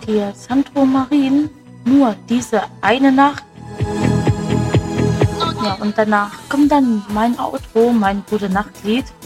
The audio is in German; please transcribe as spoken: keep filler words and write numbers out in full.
die Sandro Marin nur diese eine Nacht. Ja, und danach kommt dann mein Outro, mein Gute-Nacht-Lied.